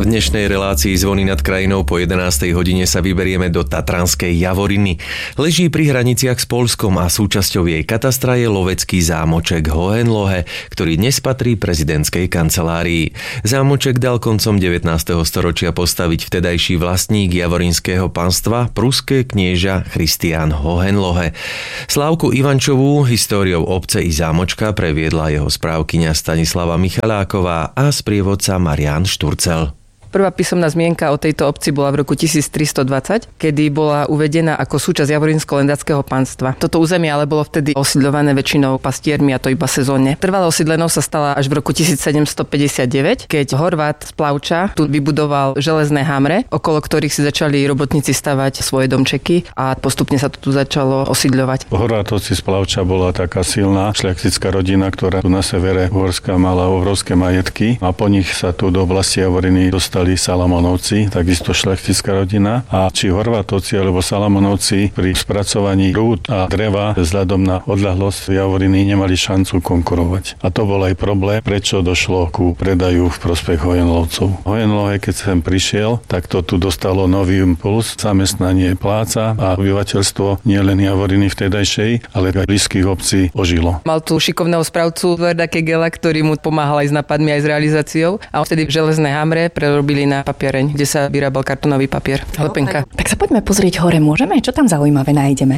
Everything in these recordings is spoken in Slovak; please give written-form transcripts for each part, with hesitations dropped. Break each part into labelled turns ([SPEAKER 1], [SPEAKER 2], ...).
[SPEAKER 1] V dnešnej relácii Zvony nad krajinou po 11. hodine sa vyberieme do Tatranskej Javoriny. Leží pri hraniciach s Poľskom a súčasťou jej katastra je lovecký zámoček Hohenlohe, ktorý dnes patrí prezidentskej kancelárii. Zámoček dal koncom 19. storočia postaviť vtedajší vlastník javorinského panstva, pruské knieža Christian Hohenlohe. Slávku Ivančovú históriou obce i zámočka previedla jeho správkyňa Stanislava Michaláková a sprievodca Marián Šturcel.
[SPEAKER 2] Prvá písomná zmienka o tejto obci bola v roku 1320, kedy bola uvedená ako súčasť Javorinsko-Lendackého panstva. Toto územie ale bolo vtedy osídľované väčšinou pastiermi a to iba sezónne. Trvalé osídlenou sa stala až v roku 1759, keď Horvát z Plavča tu vybudoval železné hamre, okolo ktorých si začali robotníci stavať svoje domčeky a postupne sa to tu začalo osídľovať.
[SPEAKER 3] Horvátovci z Plavča bola taká silná šľachtická rodina, ktorá tu na severe Uhorska mala obrovské majetky a po nich sa tu do oblasti Javoriny dostali Salamonovci, takisto šľachtická rodina. A či Horvátovci alebo Salamonovci pri spracovaní rúd a dreva vzhľadom na odľahlosť Javoriny nemali šancu konkurovať. A to bol aj problém, prečo došlo ku predaju v prospech Hohenlovcov. Hohenlohe, keď sem prišiel, tak to tu dostalo nový impuls, zamestnanie pláca a obyvateľstvo nielen Javoriny vtedajšej, ale aj blízkych obcí ožilo.
[SPEAKER 2] Mal tu šikovného správcu Verda Kegela, ktorý mu pomáhal aj s nápadmi, aj s realizáciou. A vtedy železné hamre prerobili na papiareň, kde sa vyrábal kartonový papier. Lepenka.
[SPEAKER 4] Tak sa poďme pozrieť hore, môžeme? Čo tam zaujímavé nájdeme?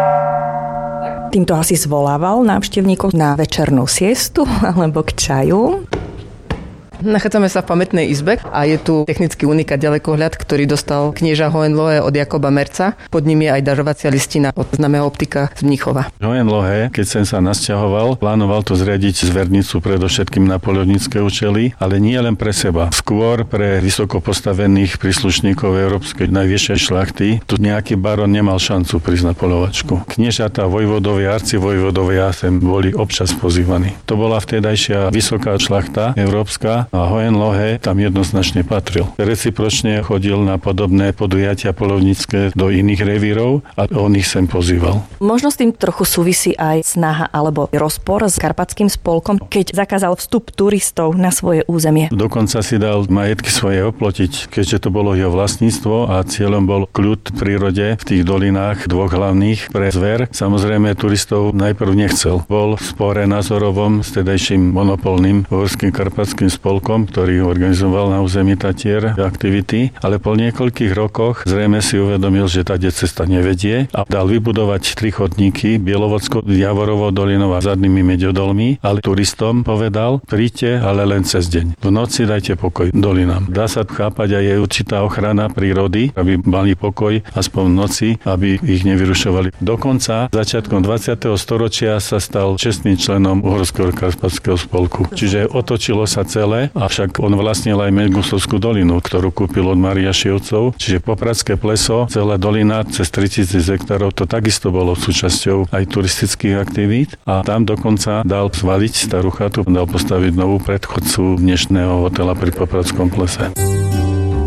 [SPEAKER 4] Týmto asi zvolával návštevníkov na večernú siestu alebo k čaju.
[SPEAKER 2] Nachádzame sa v pamätnej izbe a je tu technický unikát ďalekohľad, ktorý dostal knieža Hohenlohe od Jakoba Merca. Pod ním je aj darovacia listina od známeho optika z Mníchova.
[SPEAKER 3] Hohenlohe, keď sem sa nasťahoval, plánoval to zriadiť zvernicu predovšetkým na poľovnícke účely, ale nie len pre seba. Skôr pre vysoko postavených príslušníkov európskej najvyššej šľachty. Tu nejaký baron nemal šancu prísť na poľovačku. Kniežatá, vojvodovia, arcivojvodovia sem boli občas pozývaní. To bola vtedajšia vysoká šľachta európska a Hohenlohe tam jednoznačne patril. Recipročne chodil na podobné podujatia poľovnícke do iných revírov a on ich sem pozýval.
[SPEAKER 4] Možno s tým trochu súvisí aj snaha alebo rozpor s Karpatským spolkom, keď zakázal vstup turistov na svoje územie.
[SPEAKER 3] Dokonca si dal majetky svoje oplotiť, keďže to bolo jeho vlastníctvo a cieľom bol kľud v prírode v tých dolinách dvoch hlavných pre zver. Samozrejme turistov najprv nechcel. Bol v spore názorovom s tedajším monopolným Uhorským Karpatským spolkom, ktorý organizoval na území Tatier aktivity, ale po niekoľkých rokoch zrejme si uvedomil, že tá cesta nevedie a dal vybudovať 3 chodníky Bielovodsko, Javorovo dolinou a zadnými Meďodolmi, ale turistom povedal, príďte, ale len cez deň. V noci dajte pokoj dolinám. Dá sa chápať aj určitá ochrana prírody, aby mali pokoj aspoň v noci, aby ich nevyrušovali. Dokonca začiatkom 20. storočia sa stal čestným členom Uhorského Karpatského spolku. Čiže otočilo sa celé. Avšak on vlastnil aj Medgusovskú dolinu, ktorú kúpil od Mariašiovcov. Čiže Popradské pleso, celá dolina cez 3000 hektárov, to takisto bolo súčasťou aj turistických aktivít. A tam dokonca dal zvaliť starú chatu, dal postaviť novú predchodcu dnešného hotela pri Popradskom plese.